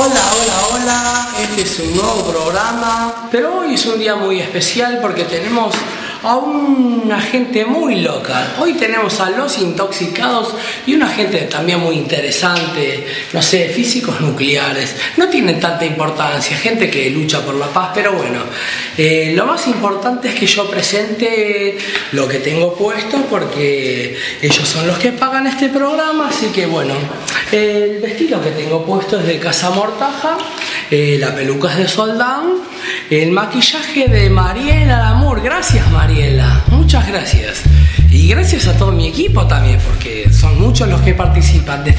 Hola, este es un nuevo programa, pero hoy es un día muy especial porque tenemos a una gente muy loca. Hoy tenemos a Los Intoxicados y una gente también muy interesante, no sé, físicos nucleares, no tienen tanta importancia, gente que lucha por la paz, pero bueno, lo más importante es que yo presente lo que tengo puesto porque ellos son los que pagan este programa, así que bueno, el vestido que tengo puesto es de Casa Mortaja, la peluca es de Soldán, el maquillaje de Mariela Lamour. Gracias, Mariela, muchas gracias. Y gracias a todo mi equipo también, porque son muchos los que participan de este